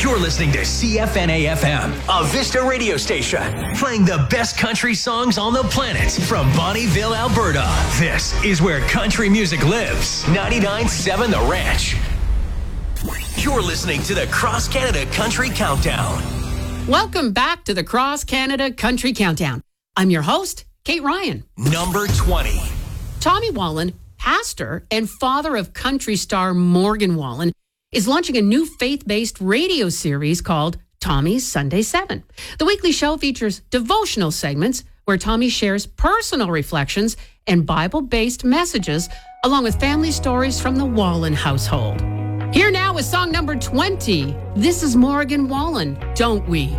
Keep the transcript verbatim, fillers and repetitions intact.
You're listening to C F N A F M, a Vista radio station, playing the best country songs on the planet from Bonnieville, Alberta. This is where country music lives. ninety-nine point seven The Ranch. You're listening to the Cross Canada Country Countdown. Welcome back to the Cross Canada Country Countdown. I'm your host, Kate Ryan. Number twenty. Tommy Wallen, pastor and father of country star Morgan Wallen, is launching a new faith-based radio series called Tommy's Sunday seven. The weekly show features devotional segments where Tommy shares personal reflections and Bible-based messages, along with family stories from the Wallen household. Here now is song number twenty. This is Morgan Wallen, Don't We?